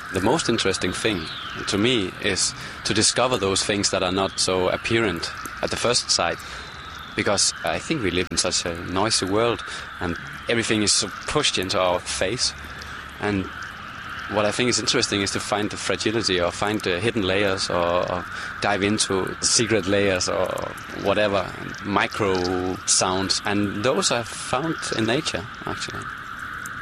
The most interesting thing to me is to discover those things that are not so apparent at the first sight, because I think we live in such a noisy world and everything is so pushed into our face. And what I think is interesting is to find the fragility or find the hidden layers or dive into secret layers or whatever, micro sounds. And those I've found in nature, actually.